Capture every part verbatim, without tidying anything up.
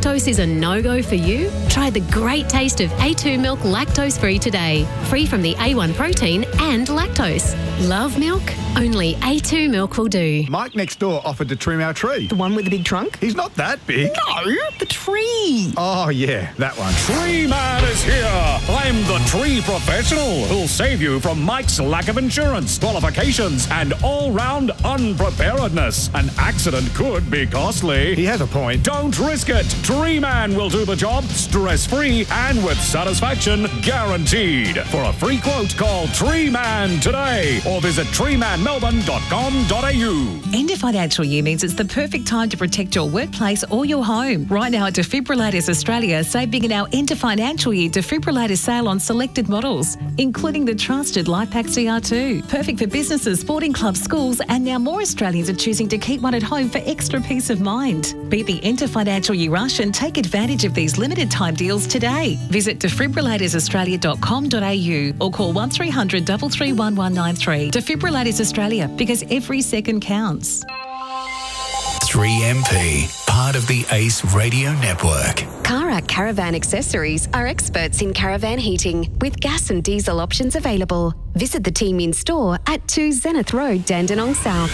lactose is a no-go for you? Try the great taste of A two Milk lactose-free today. Free from the A one protein and lactose. Love milk? Only A two Milk will do. Mike next door offered to trim our tree. The one with the big trunk? He's not that big. No, the tree. Oh, yeah, that one. Tree Man is here. I'm the tree professional who'll save you from Mike's lack of insurance, qualifications, and all-round unpreparedness. An accident could be costly. He has a point. Don't risk it. Tree Man will do the job stress-free and with satisfaction guaranteed. For a free quote, call Tree Man today or visit tree man melbourne dot com dot a u. End of financial year means it's the perfect time to protect your workplace or your home. Right now at Defibrillators Australia, save big in our end of financial year defibrillator sale on selected models, including the trusted LifePak C R two. Perfect for businesses, sporting clubs, schools, and now more Australians are choosing to keep one at home for extra peace of mind. Beat the end of financial year rush and take advantage of these limited time deals today. Visit defibrillators australia dot com dot a u or call one three hundred, three three one, one nine three. Defibrillators Australia, because every second counts. three M P, part of the Ace Radio Network. Karak Caravan Accessories are experts in caravan heating with gas and diesel options available. Visit the team in store at two Zenith Road, Dandenong South.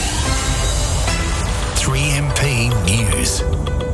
three M P News.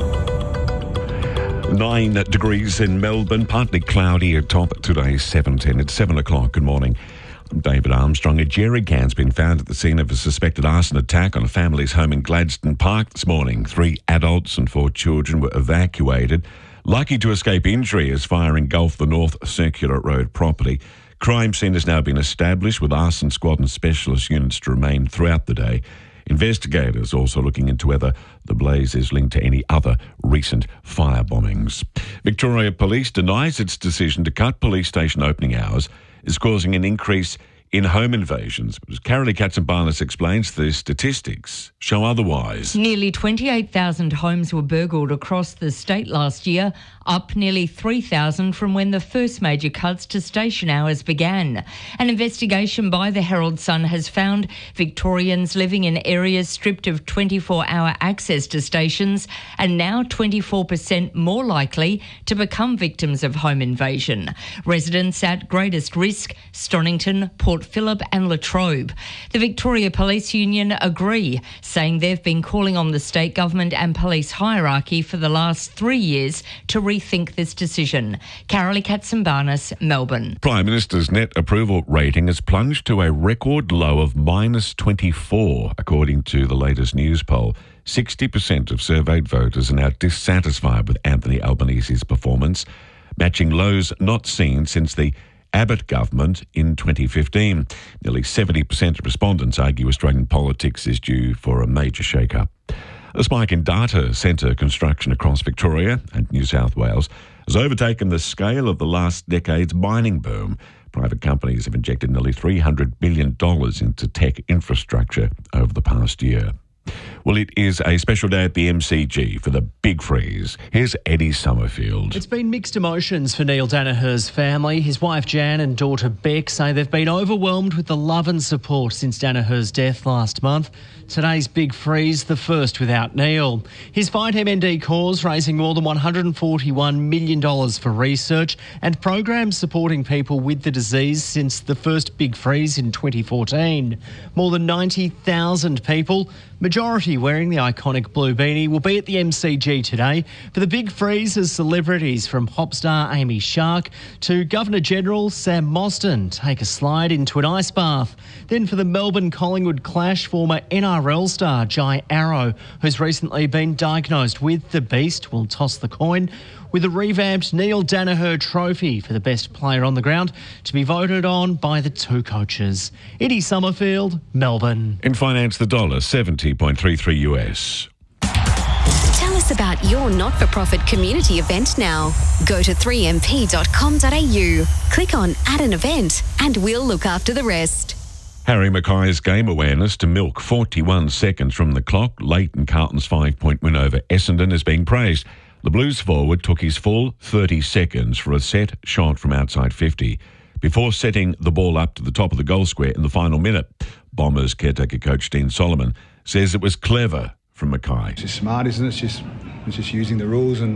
Nine degrees in Melbourne, partly cloudy at top. Today's seven ten. It's seven o'clock. Good morning. I'm David Armstrong. A jerry can's been found at the scene of a suspected arson attack on a family's home in Gladstone Park this morning. Three adults and four children were evacuated, lucky to escape injury as fire engulfed the North Circular Road property. Crime scene has now been established with arson squad and specialist units to remain throughout the day. Investigators also looking into whether the blaze is linked to any other recent fire bombings. Victoria Police denies its decision to cut police station opening hours is causing an increase in home invasions. As Carolee Katsimbarnis explains, the statistics show otherwise. Nearly twenty-eight thousand homes were burgled across the state last year, up nearly three thousand from when the first major cuts to station hours began. An investigation by the Herald Sun has found Victorians living in areas stripped of twenty-four hour access to stations are now twenty-four percent more likely to become victims of home invasion. Residents at greatest risk, Stonnington, Port Phillip and Latrobe. The Victoria Police Union agree, saying they've been calling on the state government and police hierarchy for the last three years to rethink this decision. Carolee Katsimbarnis, Melbourne. Prime Minister's net approval rating has plunged to a record low of minus twenty-four, according to the latest news poll. sixty percent of surveyed voters are now dissatisfied with Anthony Albanese's performance, matching lows not seen since the Abbott government in twenty fifteen. Nearly seventy percent of respondents argue Australian politics is due for a major shake-up. A spike in data centre construction across Victoria and New South Wales has overtaken the scale of the last decade's mining boom. Private companies have injected nearly three hundred billion dollars into tech infrastructure over the past year. Well, it is a special day at the M C G for the Big Freeze. Here's Eddie Summerfield. It's been mixed emotions for Neil Danaher's family. His wife Jan and daughter Beck say they've been overwhelmed with the love and support since Danaher's death last month. Today's Big Freeze, the first without Neil. His Fight M N D cause raising more than one hundred forty-one million dollars for research and programs supporting people with the disease since the first Big Freeze in twenty fourteen. More than ninety thousand people, majority wearing the iconic blue beanie, will be at the M C G today for the Big Freeze as celebrities from pop star Amy Shark to Governor-General Sam Mostyn take a slide into an ice bath. Then for the Melbourne-Collingwood clash, former N R L star Jai Arrow, who's recently been diagnosed with the beast, will toss the coin with a revamped Neil Danaher trophy for the best player on the ground to be voted on by the two coaches. Eddie Summerfield, Melbourne. In finance, the dollar, seventy point three three U S. Tell us about your not-for-profit community event now. Go to three m p dot com dot a u, click on Add an Event, and we'll look after the rest. Harry Mackay's game awareness to milk forty-one seconds from the clock late in Carlton's five-point win over Essendon is being praised. The Blues forward took his full thirty seconds for a set shot from outside fifty before setting the ball up to the top of the goal square in the final minute. Bombers caretaker coach Dean Solomon says it was clever from Mackay. It's just smart, isn't it? It's just, it's just using the rules and